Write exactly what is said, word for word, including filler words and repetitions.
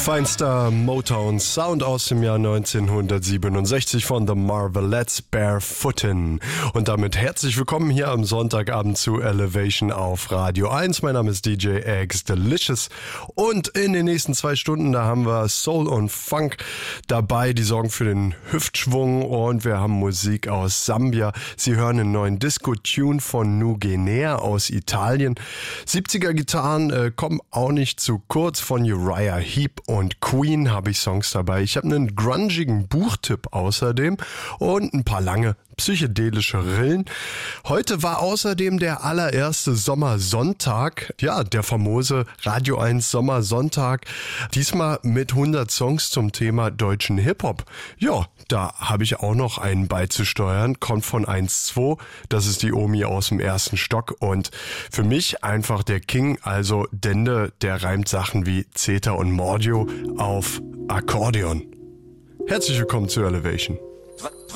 Feinster Motown Sound aus dem Jahr neunzehnhundertsiebenundsechzig von The Marvelettes, Barefootin'. Und damit herzlich willkommen hier am Sonntagabend zu Elevation auf Radio eins. Mein Name ist D J Eggs Delicious und in den nächsten zwei Stunden, da haben wir Soul und Funk dabei, die sorgen für den Hüftschwung, und wir haben Musik aus Sambia. Sie hören einen neuen Disco-Tune von New Guinea aus Italien. siebziger Gitarren äh, kommen auch nicht zu kurz. Von Uriah Heep und Queen habe ich Songs dabei. Ich habe einen grungigen Buchtipp außerdem und ein paar lange psychedelische Rillen. Heute war außerdem der allererste Sommersonntag, ja, der famose Radio eins Sommersonntag, diesmal mit hundert Songs zum Thema deutschen Hip-Hop. Ja, da habe ich auch noch einen beizusteuern, kommt von eins zwei, das ist die Omi aus dem ersten Stock, und für mich einfach der King, also Dende, der reimt Sachen wie Zeta und Mordio auf Akkordeon. Herzlich willkommen zu Elevation.